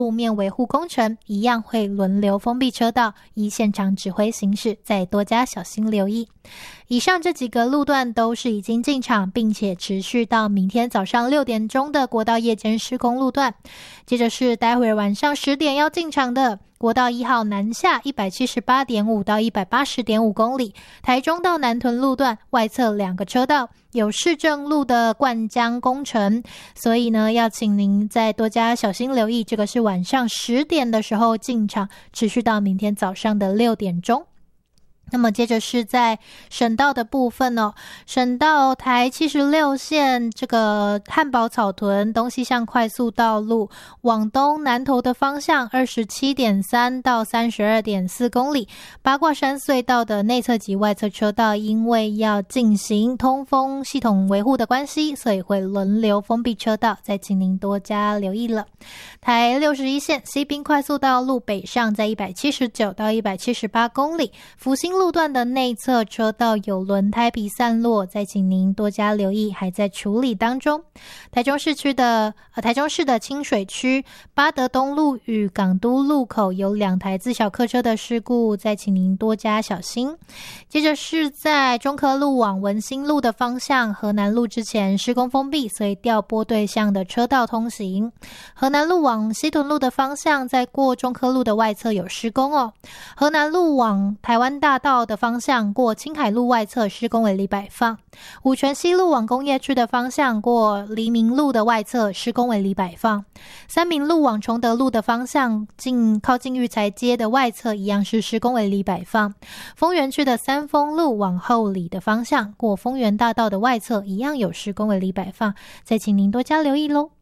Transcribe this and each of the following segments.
路面维护工程一样会轮流封闭车道，依现场指挥行驶，再多加小心留意。以上这几个路段都是已经进场，并且持续到明天早上6点钟的国道夜间施工路段。接着是待会儿晚上10点要进场的国道1号南下 178.5 到 180.5 公里，台中到南屯路段外侧2个车道有市政路的灌浆工程，所以呢要请您再多加小心留意。这个是晚上10点的时候进场，持续到明天早上的6点钟。那么接着是在省道的部分哦，省道台76线这个汉宝草屯东西向快速道路往东南投的方向 27.3 到 32.4 公里，八卦山隧道的内侧及外侧车道因为要进行通风系统维护的关系，所以会轮流封闭车道，再请您多加留意了。台61线西滨快速道路北上在179到178公里，福兴路段的内侧车道有轮胎皮散落，再请您多加留意，还在处理当中。台中市的清水区八德东路与港都路口有2台自小客车的事故，再请您多加小心。接着是在中科路往文心路的方向，河南路之前施工封闭，所以调拨对向的车道通行。河南路往西屯路的方向，在过中科路的外侧有施工哦。河南路往台湾大道的方向过青海路外侧施工为里摆放，五权西路往工业区的方向过黎明路的外侧施工为里摆放，三民路往崇德路的方向靠近育才街的外侧一样是施工为里摆放，丰原区的三丰路往后里的方向过丰原大道的外侧一样有施工为里摆放，再请您多加留意咯。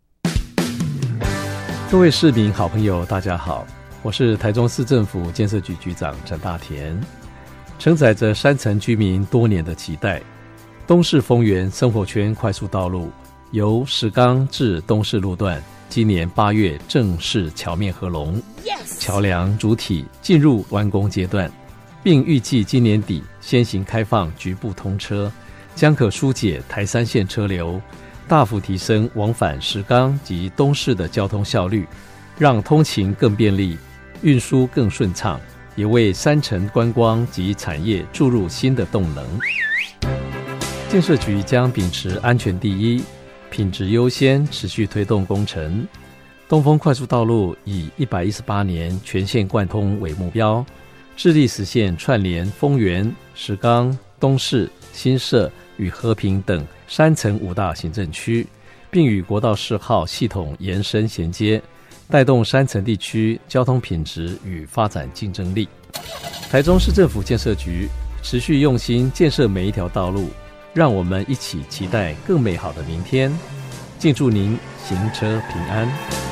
各位市民好朋友大家好，我是台中市政府建设局局长陈大田。承载着山城居民多年的期待，东势丰原生活圈快速道路由石冈至东势路段今年8月正式桥面合龙，桥梁主体进入完工阶段，并预计今年底先行开放局部通车，将可疏解台3线车流，大幅提升往返石冈及东势的交通效率，让通勤更便利，运输更顺畅，也为山城观光及产业注入新的动能。建设局将秉持安全第一、品质优先，持续推动工程。东丰快速道路以118年全线贯通为目标，致力实现串联丰原、石冈、东势、新社与和平等山城5大行政区，并与国道10号系统延伸衔接，带动山城地区交通品质与发展竞争力。台中市政府建设局持续用心建设每一条道路，让我们一起期待更美好的明天。敬祝您行车平安。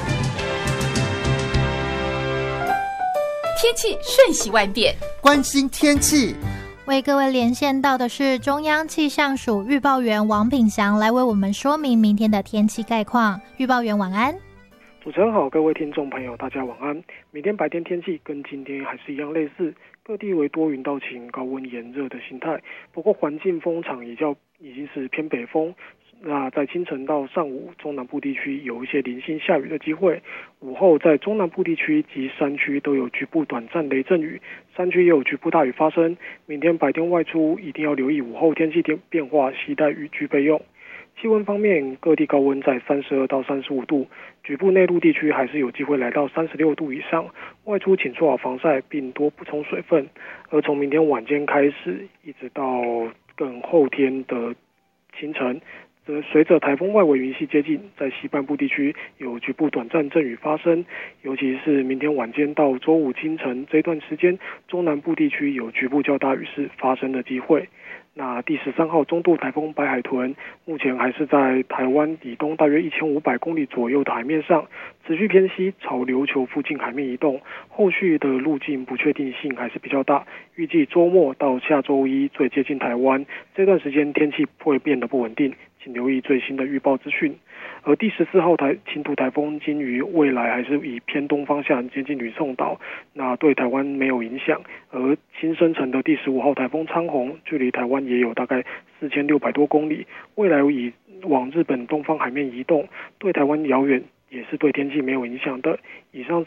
天气瞬息万变， 关心天气。 为各位连线到的是中央气象署预报员王炳祥，来为我们说明明天的天气概况。预报员晚安。 主持人好，各位听众朋友大家晚安。明天白天天气跟今天还是一样类似，各地为多云到晴，高温炎热的形态，不过环境风场已经是偏北风。那在清晨到上午，中南部地区有一些零星下雨的机会，午后在中南部地区及山区都有局部短暂雷阵雨，山区也有局部大雨发生。明天白天外出一定要留意午后天气变化，携带雨具备用。气温方面，各地高温在32到35度，局部内陆地区还是有机会来到36度以上。外出请做好防晒，并多补充水分。而从明天晚间开始，一直到更后天的清晨，随着台风外围云系接近，在西半部地区有局部短暂阵雨发生，尤其是明天晚间到周五清晨这段时间，中南部地区有局部较大雨势发生的机会。那第13号中度台风白海豚目前还是在台湾以东大约1500公里左右的海面上，持续偏西朝琉球附近海面移动，后续的路径不确定性还是比较大，预计周末到下周一最接近台湾，这段时间天气会变得不稳定，请留意最新的预报资讯。而第14号轻度台风金鱼未来还是以偏东方向接近吕宋岛，那对台湾没有影响。而新生成的第15号台风昌宏距离台湾也有大概4600多公里，未来以往日本东方海面移动，对台湾遥远也是对天气没有影响的。以上